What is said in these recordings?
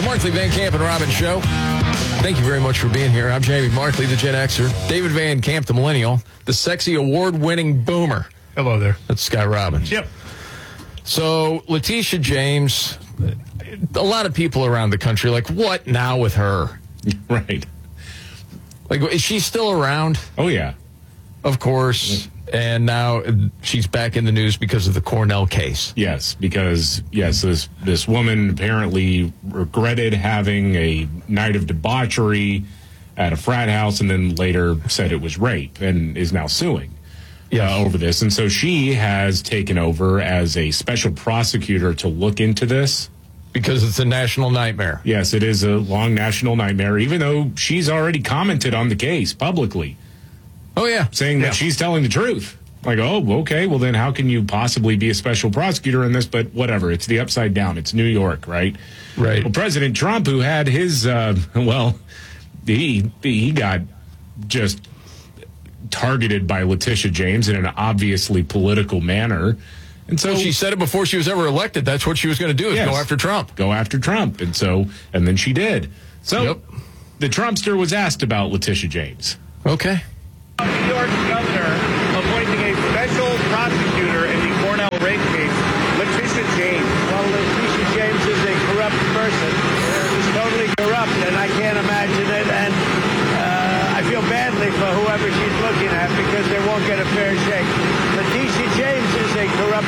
Markley, Van Camp, and Robbins Show. Thank you very much for being here. I'm Jamie Markley, the Gen Xer. David Van Camp, the Millennial. The sexy award-winning boomer. Hello there. That's Sky Robbins. Yep. So, Letitia James, a lot of people around the country are like, what now with her? Right. Like, is she still around? Oh, yeah. Of course. And now she's back in the news because of the Cornell case. Yes, because, this woman apparently regretted having a night of debauchery at a frat house and then later said it was rape and is now suing over this. And so she has taken over as a special prosecutor to look into this. Because it's a national nightmare. Yes, it is a long national nightmare, even though she's already commented on the case publicly. Oh, yeah. Saying that she's telling the truth. Like, oh, okay, well, then how can you possibly be a special prosecutor in this? But whatever, it's the upside down. It's New York, right? Right. Well, President Trump, who had his, he got just targeted by Letitia James in an obviously political manner. And so she said it before she was ever elected. That's what she was going to do, is go after Trump. Go after Trump. And then she did. So the Trumpster was asked about Letitia James. Okay. New York's governor appointing a special prosecutor in the Cornell rape case, Letitia James. Well, Letitia James is a corrupt person. She's totally corrupt, and I can't imagine it. And I feel badly for whoever she's looking at because they won't get a fair shake. Letitia James is a corrupt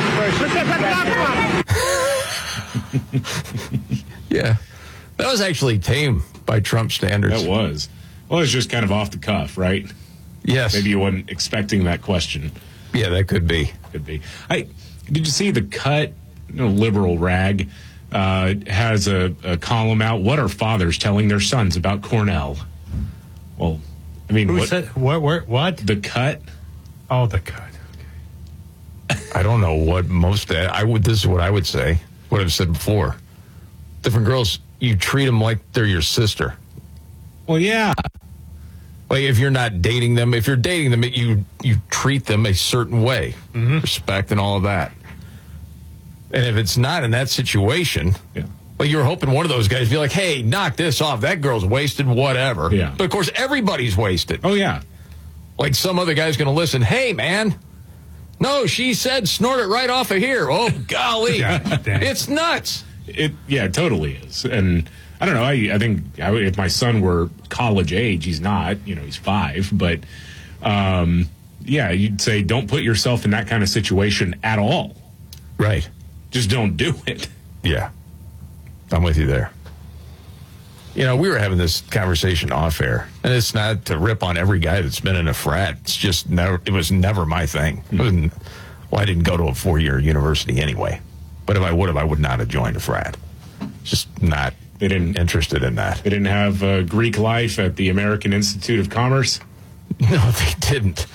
person. Yeah. That was actually tame by Trump standards. That was. Well, it's just kind of off the cuff, right? Yes. Maybe you weren't expecting that question. Yeah, that could be. Could be. Did you see the Cut, liberal rag, has a column out, What Are Fathers Telling Their Sons About Cornell? Well, I mean, Who said what? The Cut. Oh, the Cut. Okay. I don't know what most, this is what I would say, what I've said before. Different girls, you treat them like they're your sister. Well, yeah. Like, if you're not dating them, if you're dating them, you treat them a certain way, respect and all of that. And if it's not in that situation, like you're hoping one of those guys be like, hey, knock this off. That girl's wasted, whatever. Yeah. But, of course, everybody's wasted. Oh, yeah. Like some other guy's going to listen, hey, man, no, she said snort it right off of here. Oh, golly. It's nuts. It totally is. And I don't know. I think if my son were college age, he's not. He's 5. But, you'd say don't put yourself in that kind of situation at all. Right. Just don't do it. Yeah. I'm with you there. We were having this conversation off air, and it's not to rip on every guy that's been in a frat. It's just it was never my thing. I didn't go to a 4-year university anyway. But if I would not have joined a frat. Just not interested in that. They didn't have Greek life at the American Institute of Commerce? No, they didn't.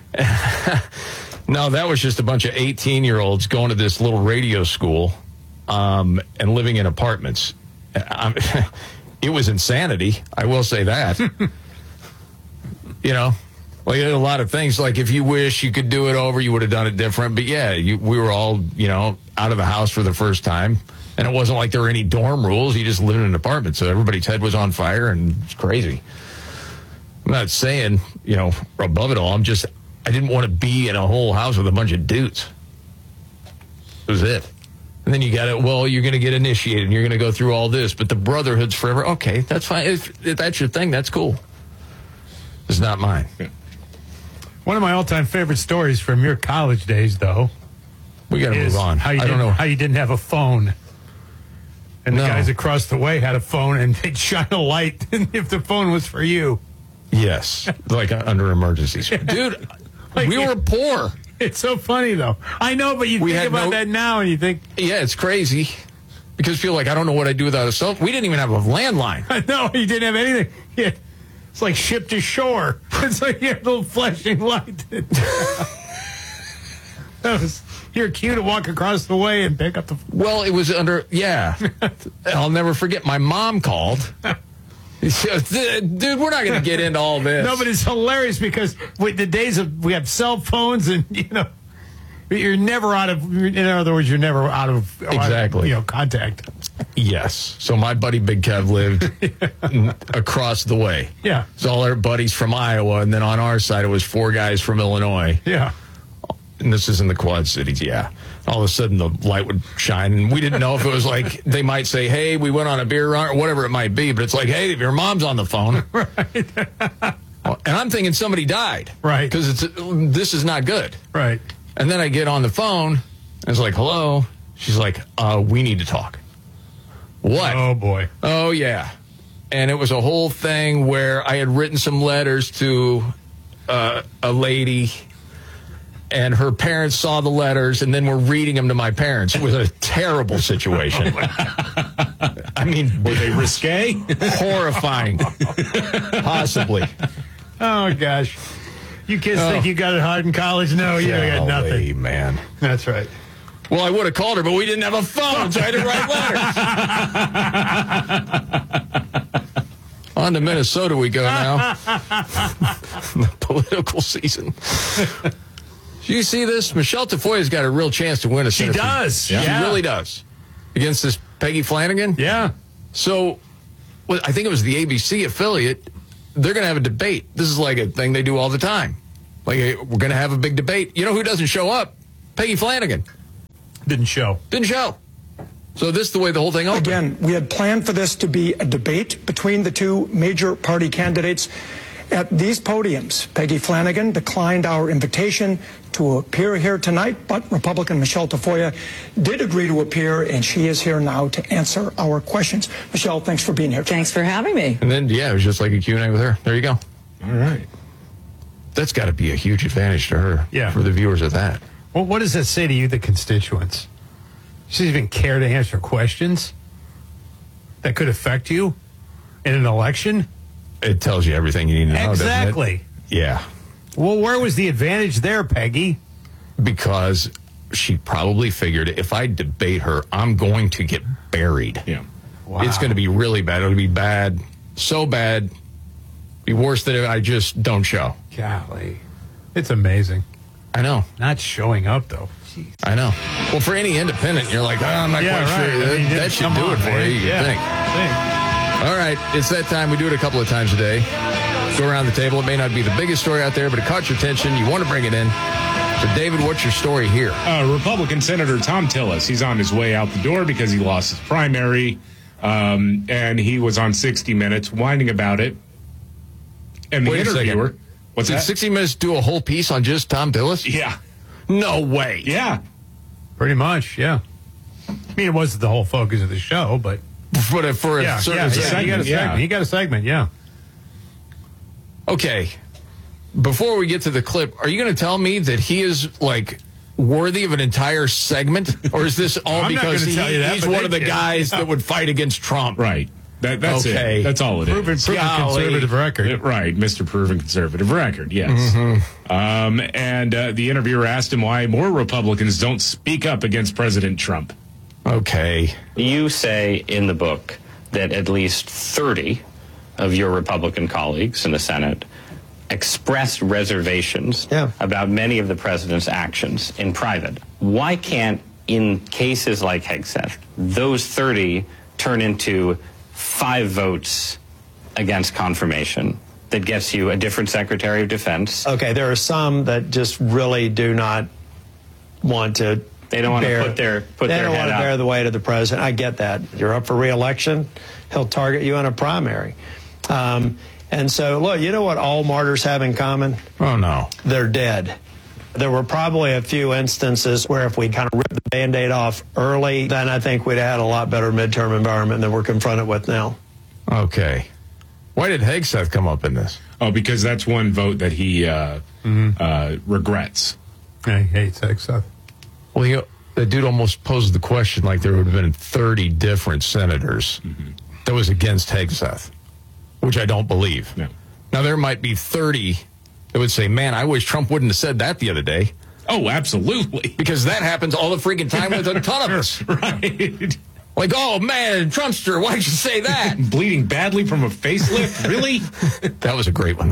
No, that was just a bunch of 18-year-olds going to this little radio school and living in apartments. It was insanity. I will say that. Like a lot of things. Like if you wish you could do it over, you would have done it different. But yeah, we were all, out of the house for the first time. And it wasn't like there were any dorm rules. You just lived in an apartment. So everybody's head was on fire and it's crazy. I'm not saying, above it all. I didn't want to be in a whole house with a bunch of dudes. That was it. And then you got it, you're going to get initiated and you're going to go through all this, but the brotherhood's forever. Okay, that's fine. If that's your thing, that's cool. It's not mine. Yeah. One of my all-time favorite stories from your college days, though, we got to move on. I don't know how you didn't have a phone. And the guys across the way had a phone, and they'd shine a light if the phone was for you. Yes, like under emergencies. Dude, we were poor. It's so funny, though. I know, but you think about that now, and you think... Yeah, it's crazy. Because people are like, I don't know what I'd do without a cell phone. We didn't even have a landline. No, you didn't have anything. Yeah. It's like ship to shore. It's like you have a little flashing light. That was your cue to walk across the way and pick up the phone. Well, it was I'll never forget. My mom called. He says, dude, we're not going to get into all this. No, but it's hilarious because with the days of we have cell phones and, you're never out of, in other words, you're never out of, exactly. contact. Yes. So my buddy Big Kev lived across the way. Yeah. So all our buddies from Iowa, and then on our side, it was 4 guys from Illinois. Yeah. And this is in the Quad Cities, yeah. All of a sudden, the light would shine, and we didn't know if it was like, they might say, hey, we went on a beer run, or whatever it might be, but it's like, hey, your mom's on the phone. Right. And I'm thinking somebody died. Right. Because this is not good. Right. And then I get on the phone, and it's like, hello. She's like, we need to talk. What? Oh, boy. Oh, yeah. And it was a whole thing where I had written some letters to a lady, and her parents saw the letters and then were reading them to my parents. It was a terrible situation. I mean, Were they risque? horrifying. Possibly. Oh, gosh. You kids think you got it hard in college? No, you got nothing. Golly, man. That's right. Well, I would have called her, but we didn't have a phone, so I had to write letters. On to Minnesota we go now. The political season. Do you see this? Michelle Tafoya's got a real chance to win a Senate. She does. She Yeah. really does. Against this Peggy Flanagan? Yeah. So, well, I think it was the ABC affiliate. They're going to have a debate. This is like a thing they do all the time. Like, hey, we're going to have a big debate. You know who doesn't show up? Peggy Flanagan. Didn't show. Didn't show. So this is the way the whole thing opened. Again, we had planned for this to be a debate between the 2 major party candidates. At these podiums, Peggy Flanagan declined our invitation to appear here tonight, but Republican Michelle Tafoya did agree to appear, and she is here now to answer our questions. Michelle, thanks for being here tonight. Thanks for having me. And then, yeah, it was just like a Q&A with her. There you go. All right. That's got to be a huge advantage to her. Yeah. For the viewers of that. Well, what does that say to you, the constituents? She doesn't even care to answer questions that could affect you in an election? It tells you everything you need to know, Exactly. doesn't it? Yeah. Well, where was the advantage there, Peggy? Because she probably figured if I debate her, I'm going to get buried. Yeah. Wow. It's going to be really bad. It'll be bad. So bad. Be worse than if I just don't show. Golly. It's amazing. I know. Not showing up, though. Jeez. I know. Well, for any independent, you're like, I'm not quite sure. I mean, That should come do on, it for man. you, you think. All right, it's that time. We do it a couple of times a day. Go around the table. It may not be the biggest story out there, but it caught your attention. You want to bring it in. So, David, what's your story here? Republican Senator Tom Tillis. He's on his way out the door because he lost his primary, and he was on 60 Minutes whining about it. And the Wait a interviewer, second. what's Did that? 60 Minutes do a whole piece on just Tom Tillis? Yeah, No way. yeah. Pretty much, yeah. I mean, it wasn't the whole focus of the show, but For a certain yeah, segment. he got a segment. yeah. He got a segment, yeah. Okay. Before we get to the clip, are you going to tell me that he is like worthy of an entire segment, or is this all I'm not because gonna tell you that, he's but one they of the can. guys that would fight against Trump? Right. That's Okay. it. That's all it is. Proven Golly. conservative record. Right, Mr. Proven Conservative Record, yes. And the interviewer asked him why more Republicans don't speak up against President Trump. Okay. You say in the book that at least 30 of your Republican colleagues in the Senate expressed reservations about many of the president's actions in private. Why can't, in cases like Hegseth, those 30 turn into 5 votes against confirmation that gets you a different Secretary of Defense? Okay, there are some that just really do not want to. They don't want to put their They head don't want to out. bear the weight of the president. I get that. You're up for re-election. He'll target you in a primary. And so, look, you know what all martyrs have in common? Oh, no. They're dead. There were probably a few instances where if we kind of ripped the Band-Aid off early, then I think we'd have had a lot better midterm environment than we're confronted with now. Okay. Why did Hegseth come up in this? Oh, because that's one vote that he regrets. I hate sex stuff. Well, the dude almost posed the question like there would have been 30 different senators that was against Hegseth, which I don't believe. No. Now, there might be 30 that would say, man, I wish Trump wouldn't have said that the other day. Oh, absolutely. Because that happens all the freaking time with a ton of us. Right. Like, oh, man, Trumpster, why'd you say that? Bleeding badly from a facelift? Really? That was a great one, though.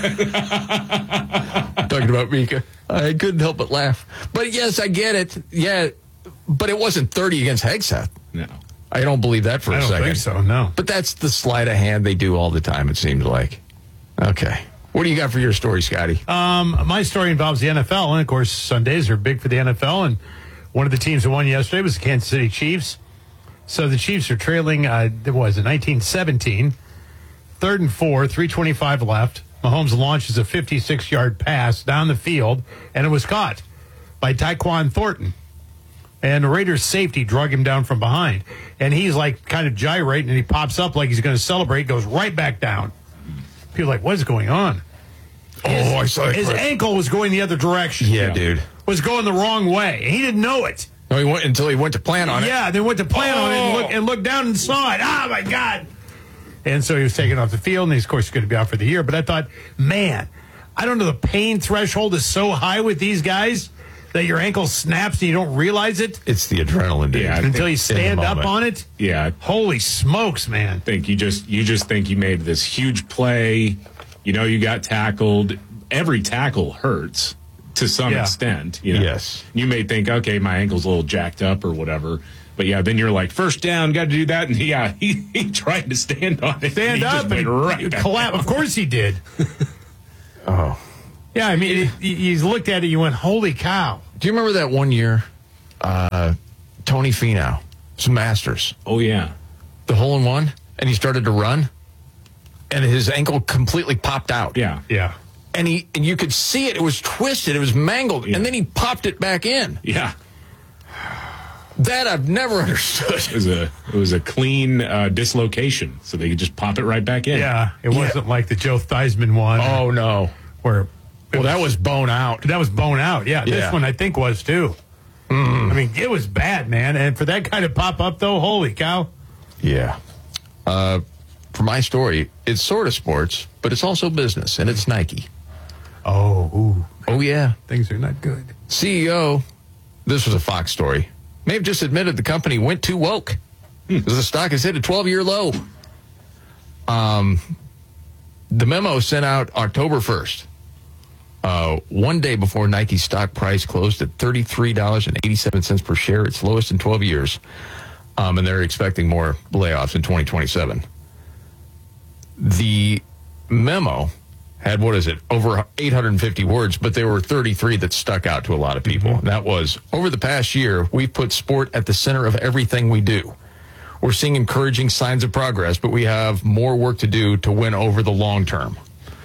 Talking about Mika. I couldn't help but laugh. But yes, I get it. Yeah, but it wasn't 30 against Hegseth. No. I don't believe that for a second. I don't think so, no. But that's the sleight of hand they do all the time, it seems like. Okay. What do you got for your story, Scotty? My story involves the NFL, and of course, Sundays are big for the NFL, and one of the teams that won yesterday was the Kansas City Chiefs. So the Chiefs are trailing, it was in 1917, 3rd and 4, 3:25 left. Mahomes launches a 56-yard pass down the field, and it was caught by Tyquan Thornton. And the Raiders' safety drug him down from behind. And he's like kind of gyrating, and he pops up like he's going to celebrate, goes right back down. People are like, what is going on? I saw it. His ankle was going the other direction. Yeah, dude. Was going the wrong way. He didn't know it. No, he went until he went to plan on it. Yeah, they went to plan on it and looked down and saw it. Oh, my God. And so he was taken off the field, and he's, of course, going to be out for the year. But I thought, man, I don't know, the pain threshold is so high with these guys that your ankle snaps and you don't realize it. It's the adrenaline, dude. Yeah, until you stand up on it. Yeah. Holy smokes, man. I think you just think you made this huge play. You know, you got tackled. Every tackle hurts to some extent. You know? Yes. You may think, okay, my ankle's a little jacked up or whatever. But yeah, then you're like, first down, got to do that. And yeah, he tried to stand on it. Stand up and right collapse. Of course he did. Oh. Yeah, I mean, you looked at it, you went, holy cow. Do you remember that one year, Tony Finau, some Masters? Oh, yeah. The hole-in-one, and he started to run, and his ankle completely popped out. Yeah. Yeah. And you could see it. It was twisted. It was mangled. Yeah. And then he popped it back in. Yeah. That I've never understood. It was a clean dislocation, so they could just pop it right back in. Yeah. It wasn't like the Joe Theismann one. Oh, no. Where... Well, that was bone out. That was bone out, yeah. This one, I think, was, too. I mean, it was bad, man. And for that guy to pop up, though, holy cow. Yeah. For my story, it's sort of sports, but it's also business, and it's Nike. Oh, yeah. Things are not good. CEO, this was a Fox story, may have just admitted the company went too woke because the stock has hit a 12-year low. The memo sent out October 1st. One day before Nike's stock price closed at $33.87 per share, its lowest in 12 years. And they're expecting more layoffs in 2027. The memo had, over 850 words, but there were 33 that stuck out to a lot of people. Mm-hmm. That was, over the past year, we've put sport at the center of everything we do. We're seeing encouraging signs of progress, but we have more work to do to win over the long term.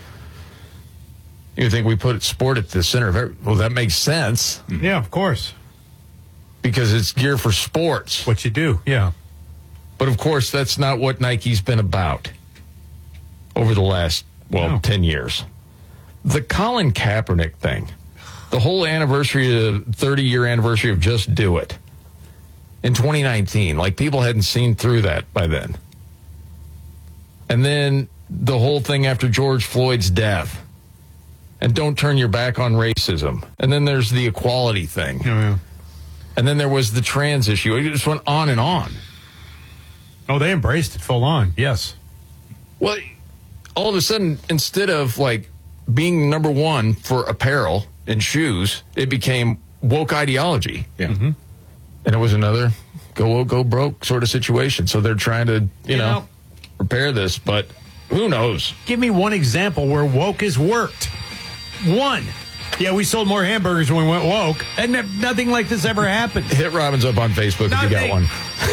You think we put sport at the center of everything? Well, that makes sense. Yeah, of course. Because it's gear for sports. What you do, yeah. But, of course, that's not what Nike's been about over the last, 10 years. The Colin Kaepernick thing, the whole anniversary, the 30-year anniversary of Just Do It in 2019, like people hadn't seen through that by then. And then the whole thing after George Floyd's death. And don't turn your back on racism. And then there's the equality thing. Yeah. And then there was the trans issue. It just went on and on. Oh, they embraced it full on, yes. Well, all of a sudden, instead of being number one for apparel and shoes, it became woke ideology. Yeah. Mm-hmm. And it was another go woke, go broke sort of situation. So they're trying to, you know, repair this, but who knows? Give me one example where woke has worked. One. Yeah, we sold more hamburgers when we went woke. And nothing like this ever happened. Hit Robbins up on Facebook if you got one.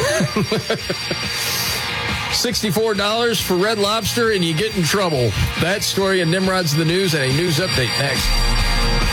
$64 for Red Lobster and you get in trouble. That story and Nimrod's the news and a news update next.